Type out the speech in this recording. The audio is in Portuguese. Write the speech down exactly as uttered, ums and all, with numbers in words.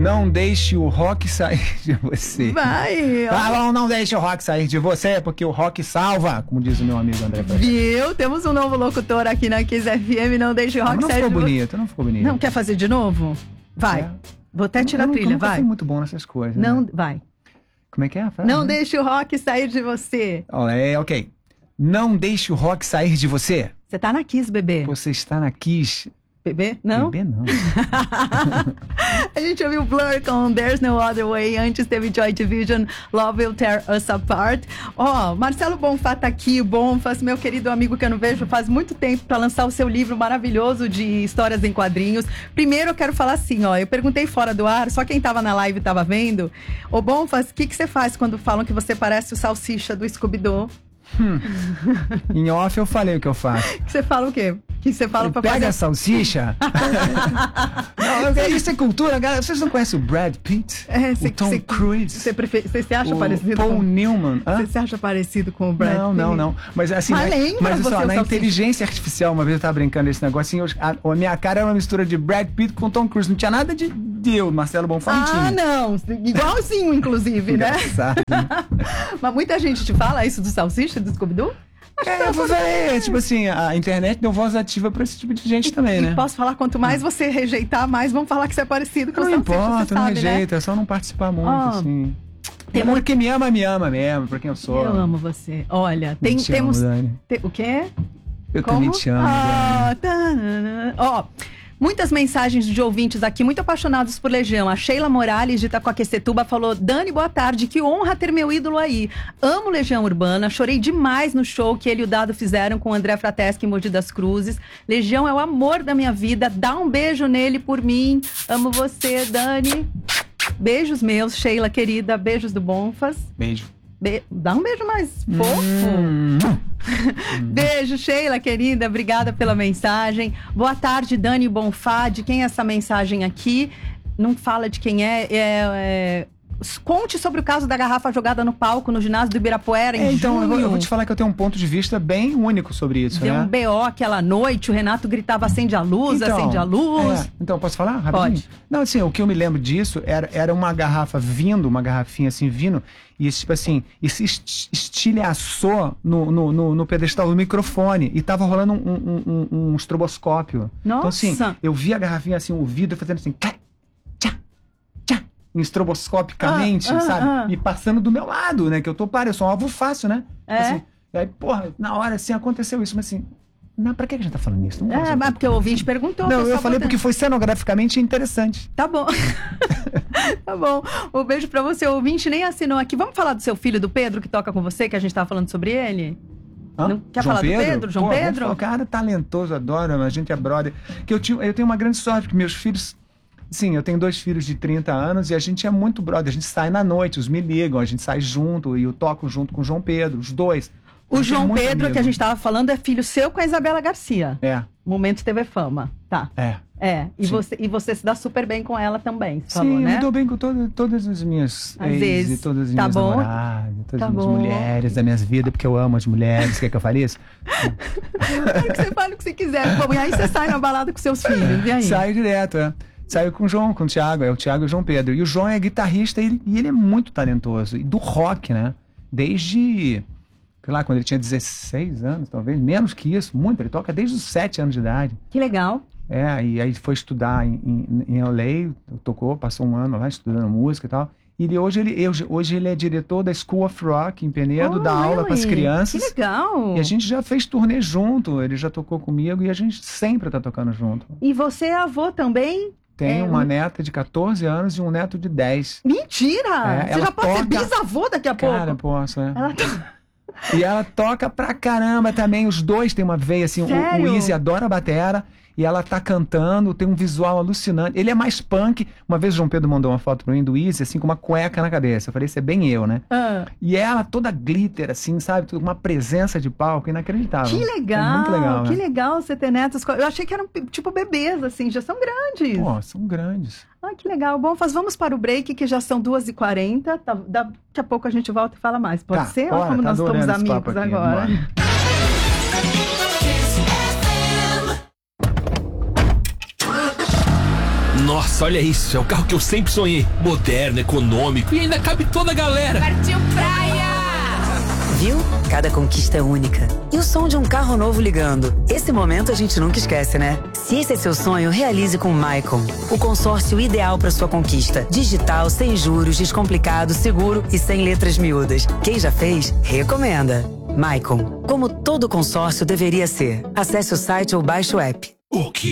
Não deixe o rock sair de você. Vai! Ah, não, não deixe o rock sair de você, porque o rock salva, como diz o meu amigo André Pérez. Viu? Temos um novo locutor aqui na Kiss F M, não deixe o rock não sair de você. Não ficou bonito, não ficou bonito. Não, quer fazer de novo? Vai. É. Vou até tirar eu, eu a trilha, nunca vai. fui muito bom nessas coisas. Não, né? vai. Como é que é? Fala, não né? deixe o rock sair de você. Oh, é, ok. Não deixe o rock sair de você. Você tá na Kiss, bebê. Você está na Kiss. Bebê? Não? Bebê não. A gente ouviu Blur com There's No Other Way. Antes teve Joy Division, Love Will Tear Us Apart. Ó, oh, Marcelo Bonfá tá aqui. Bonfas, meu querido amigo que eu não vejo faz muito tempo, para lançar o seu livro maravilhoso de histórias em quadrinhos. Primeiro eu quero falar assim, ó. Eu perguntei fora do ar, só quem tava na live tava vendo. Ô Bonfas, o que que você faz quando falam que você parece o Salsicha do Scooby-Doo? Hum. Em off eu falei o que eu faço. Você fala o quê? Que você fala pra Pega fazer... a salsicha. Não, isso é cultura, galera. Vocês não conhecem o Brad Pitt? É, cê, o Tom cê, Cruise? Você prefer... se acha o parecido Paul com... Newman? Você se acha parecido com o Brad não, Pitt? Não, não, não. Mas assim, mas, né, mas você só, na salsicha. inteligência artificial, uma vez eu tava brincando desse negócio, assim, a, a minha cara era uma mistura de Brad Pitt com Tom Cruise. Não tinha nada de, de eu, Marcelo Bonfá. Ah, não. Igualzinho, inclusive, né? Mas muita gente te fala isso do Salsicha, do Scooby-Doo? É, eu vou ver, tipo assim, a internet deu voz ativa pra esse tipo de gente e, também, e né? Posso falar, quanto mais você rejeitar, mais vão falar que você é parecido com o Salsicha. Não importa, não sabe, rejeita, né? é só não participar muito, oh, assim. Tem muito... Quem me ama, me ama mesmo, por quem eu sou. Eu amo você. Olha, tem, te temos... Amo, te, o quê? Eu Como? também te amo, ah, Ó... Oh, muitas mensagens de ouvintes aqui, muito apaixonados por Legião. A Sheila Morales, de Itacoaquecetuba, falou: Dani, boa tarde, que honra ter meu ídolo aí. Amo Legião Urbana, chorei demais no show que ele e o Dado fizeram com o André Frateschi em Mogi das Cruzes. Legião é o amor da minha vida, dá um beijo nele por mim. Amo você, Dani. Beijos meus, Sheila, querida, beijos do Bonfas. Beijo. Be... Dá um beijo mais fofo. Hum. Beijo, Sheila, querida. Obrigada pela mensagem. Boa tarde, Dani Bonfá. De quem é essa mensagem aqui? Não fala de quem é. é, é... Conte sobre o caso da garrafa jogada no palco no ginásio do Ibirapuera em é, então, junho. Eu vou, eu vou te falar que eu tenho um ponto de vista bem único sobre isso, Deu né? um B O aquela noite, o Renato gritava: acende a luz, então, acende a luz. É. Então, posso falar rapidinho? Pode. Não, assim, o que eu me lembro disso era, era uma garrafa vindo, uma garrafinha assim vindo, e tipo assim, e se estilhaçou no, no, no, no pedestal do microfone, e tava rolando um, um, um, um estroboscópio. Nossa! Então assim, eu vi a garrafinha assim, o vidro fazendo assim, tchá, tchá, tchá, estroboscopicamente, ah, ah, sabe? Ah. E passando do meu lado, né? Que eu tô, para, eu sou um alvo fácil, né? É. Assim, e aí, porra, na hora assim, aconteceu isso, mas assim... Não, pra que a gente tá falando isso? Não é, mas porque o ouvinte perguntou. Não, eu falei botando. porque foi cenograficamente interessante. Tá bom. Tá bom. Um beijo pra você. O ouvinte nem assinou aqui. Vamos falar do seu filho, do Pedro, que toca com você, que a gente tava falando sobre ele? Hã? Não, quer João falar Pedro? do Pedro? João Pô, Pedro? O cara talentoso, adoro, a gente é brother. Que eu, tinha, eu tenho uma grande sorte, porque meus filhos... Sim, eu tenho dois filhos de trinta anos e a gente é muito brother. A gente sai na noite, os me ligam, a gente sai junto e eu toco junto com o João Pedro, os dois. O João é Pedro, amigo. que a gente tava falando, é filho seu com a Isabela Garcia. É. Momento T V Fama. Tá. É. É. E você, e você se dá super bem com ela também, você falou, Sim, né? eu me dou bem com todo, todas as minhas Às ex, vezes. e todas as Tá minhas bom. namoradas, todas Tá as minhas bom. mulheres da minha vida, porque eu amo as mulheres. Quer que eu fale isso? Quero que você fale o que você quiser. Bom, e aí você sai na balada com seus filhos, e aí? Saio direto, é. Saio com o João, com o Thiago, é o Thiago e o João Pedro. E o João é guitarrista e ele, e ele é muito talentoso. E do rock, né? Desde, sei lá, quando ele tinha dezesseis anos, talvez, menos que isso, muito. Ele toca desde os sete anos de idade. Que legal. É, e aí foi estudar em, em, em L A, tocou, passou um ano lá estudando música e tal. E ele, hoje, ele, hoje ele é diretor da School of Rock em Penedo, Oh, dá aula really? para as crianças. Que legal. E a gente já fez turnê junto, ele já tocou comigo e a gente sempre tá tocando junto. E você é avô também? Tem É, uma um- neta de catorze anos e um neto de dez. Mentira! É, você ela já pode ser toca- bisavô daqui a Cara, pouco. posso, é. Ela tá... E ela toca pra caramba também. Os dois têm uma veia assim. O, Sério? o Easy adora batera e ela tá cantando, tem um visual alucinante. Ele é mais punk. Uma vez o João Pedro mandou uma foto pra mim do Easy, assim, com uma cueca na cabeça. Eu falei, isso é bem eu, né? Ah, E ela toda glitter, assim, sabe? Uma presença de palco inacreditável. que legal! É muito legal, que né? legal você ter netos. Eu achei que eram tipo bebês, assim, já são grandes. Pô, são grandes. Ah, que legal. Bom, faz, vamos para o break, que já são duas e quarenta. Tá, daqui a pouco a gente volta e fala mais. Pode Tá, ser? bora, Olha como tá nós estamos adorando esse papo amigos aqui, agora. bora. Nossa, olha isso, é o carro que eu sempre sonhei. Moderno, econômico e ainda cabe toda a galera. Partiu praia! Viu? Cada conquista é única. E o som de um carro novo ligando. Esse momento a gente nunca esquece, né? Se esse é seu sonho, realize com o Maicon. O consórcio ideal para sua conquista. Digital, sem juros, descomplicado, seguro e sem letras miúdas. Quem já fez, recomenda. Maicon, como todo consórcio deveria ser. Acesse o site ou baixe o app. O quê?